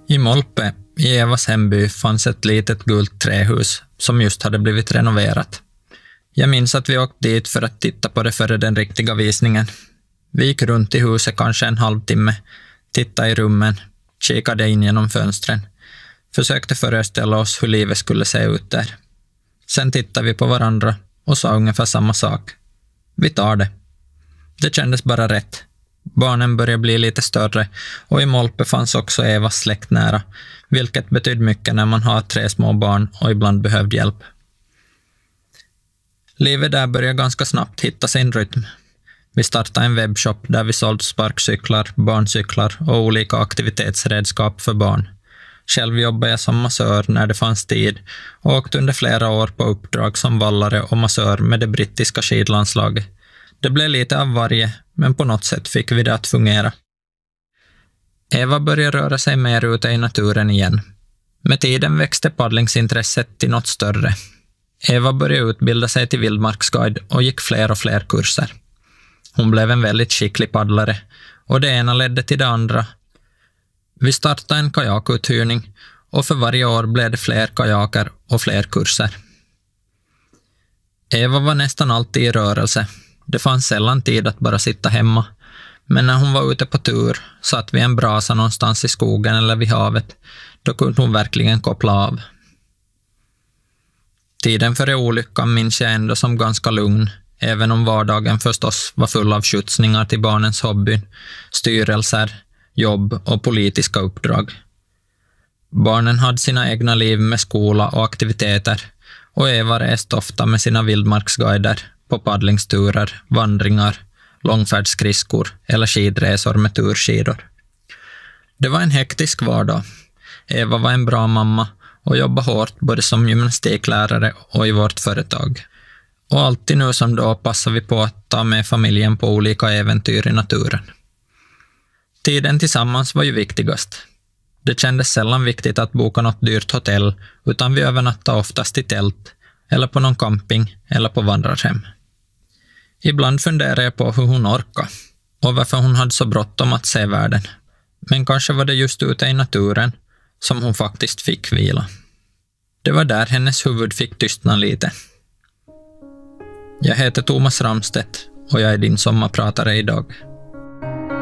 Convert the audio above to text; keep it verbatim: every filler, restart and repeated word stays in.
I Molpe, i Evas hemby, fanns ett litet gult trähus som just hade blivit renoverat. Jag minns att vi åkte dit för att titta på det före den riktiga visningen. Vi gick runt i huset kanske en halvtimme, tittade i rummen, kikade in genom fönstren, försökte föreställa oss hur livet skulle se ut där. Sen tittade vi på varandra och sa ungefär samma sak. Vi tar det. Det kändes bara rätt. Barnen började bli lite större och i Molpe fanns också Evas släkt nära, vilket betydde mycket när man har tre små barn och ibland behövde hjälp. Livet där började ganska snabbt hitta sin rytm. Vi startade en webbshop där vi sålde sparkcyklar, barncyklar och olika aktivitetsredskap för barn. Själv jobbade jag som massör när det fanns tid och åkte under flera år på uppdrag som vallare och massör med det brittiska skidlandslaget. Det blev lite av varje, men på något sätt fick vi det att fungera. Eva började röra sig mer ute i naturen igen. Med tiden växte paddlingsintresset till något större. Eva började utbilda sig till vildmarksguide och gick fler och fler kurser. Hon blev en väldigt skicklig paddlare och det ena ledde till det andra. Vi startade en kajakuthyrning och för varje år blev det fler kajaker och fler kurser. Eva var nästan alltid i rörelse. Det fanns sällan tid att bara sitta hemma. Men när hon var ute på tur, satt vid en brasa någonstans i skogen eller vid havet, då kunde hon verkligen koppla av. Tiden före olyckan minns jag ändå som ganska lugn, även om vardagen förstås var full av skjutsningar till barnens hobby, styrelser, jobb och politiska uppdrag. Barnen hade sina egna liv med skola och aktiviteter och Eva reste ofta med sina vildmarksguider på paddlingsturer, vandringar, långfärdsskridskor eller skidresor med turskidor. Det var en hektisk vardag. Eva var en bra mamma och jobbade hårt både som gymnastiklärare och i vårt företag. Och alltid nu som då passade vi på att ta med familjen på olika äventyr i naturen. Tiden tillsammans var ju viktigast. Det kändes sällan viktigt att boka något dyrt hotell, utan vi övernattade oftast i tält eller på någon camping eller på vandrarhem. Ibland funderade jag på hur hon orkade och varför hon hade så bråttom att se världen. Men kanske var det just ute i naturen som hon faktiskt fick vila. Det var där hennes huvud fick tystna lite. Jag heter Thomas Ramstedt och jag är din sommarpratare idag.